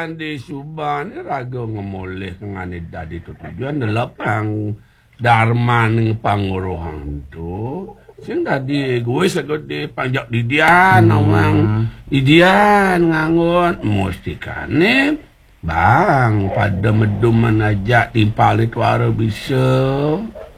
kerajaan di Subang ni raga ngemoleh dengan dadi tu tujuan delepang Dharma ning panguruhan tu. Sing dadi gue segede panjak didian omang. Didian ngangon mustikane bang pada medum menajak timpal itu ara bisa.